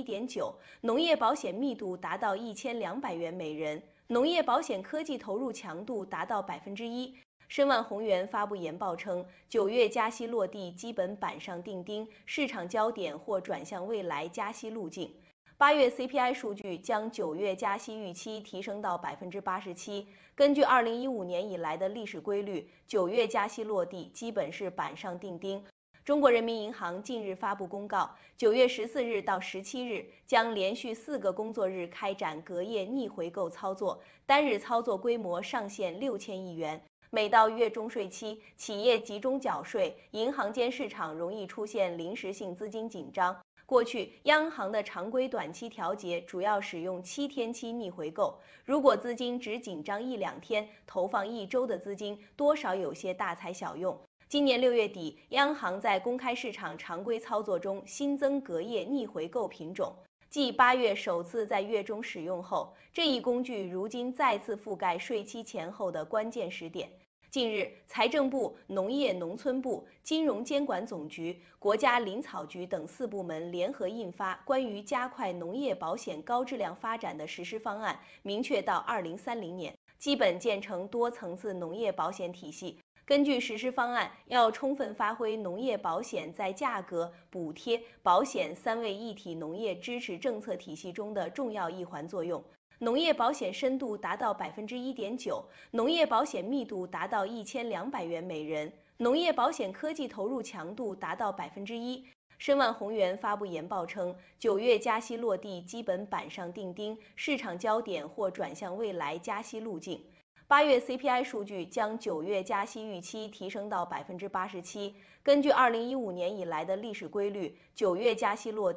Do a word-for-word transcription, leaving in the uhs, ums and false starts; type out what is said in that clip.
一点九，农业保险密度达到一千两百元每人，农业保险科技投入强度达到百分之一。申万宏源发布研报称，九月加息落地基本板上钉钉，市场焦点或转向未来加息路径。八月 C P I 数据将九月加息预期提升到百分之八十七。根据二零一五年以来的历史规律，九月加息落地基本是板上钉钉。中国人民银行近日发布公告，九月十四日到十七日将连续四个工作日开展隔夜逆回购操作，单日操作规模上限六千亿元。每到月中税期，企业集中缴税，银行间市场容易出现临时性资金紧张。过去，央行的常规短期调节主要使用七天期逆回购，如果资金只紧张一两天，投放一周的资金多少有些大材小用。今年六月底，央行在公开市场常规操作中新增隔夜逆回购品种。继八月首次在月中使用后，这一工具如今再次覆盖税期前后的关键时点。近日，财政部、农业农村部、金融监管总局、国家林草局等四部门联合印发关于加快农业保险高质量发展的实施方案，明确到二零三零年，基本建成多层次农业保险体系。根据实施方案，要充分发挥农业保险在价格、补贴、保险三位一体农业支持政策体系中的重要一环作用。农业保险深度达到百分之一点九，农业保险密度达到一千两百元每人，农业保险科技投入强度达到百分之一。申万宏源发布研报称，九月加息落地基本板上钉钉，市场焦点或转向未来加息路径。八月 C P I 数据将九月加息预期提升到百分之八十七。根据二零一五年以来的历史规律，九月加息落地